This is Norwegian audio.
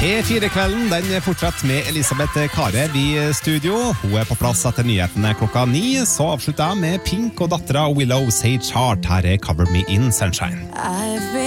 P4-kvelden, den fortsatt med Elisabeth Karev i studio. Hun på plass etter nyhetene 9:00. Så avslutter jeg med Pink og dattera Willow Sage Heart. Her Cover Me In Sunshine.